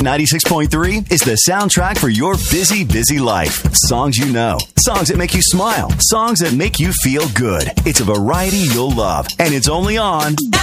96.3 is the soundtrack for your busy, busy life. Songs you know. Songs that make you smile. Songs that make you feel good. It's a variety you'll love. And it's only on